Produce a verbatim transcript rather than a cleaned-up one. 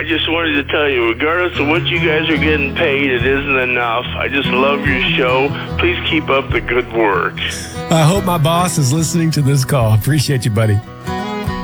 just wanted to tell you, regardless of what you guys are getting paid, it isn't enough. I just love your show. Please keep up the good work. I hope my boss is listening to this call. Appreciate you, buddy.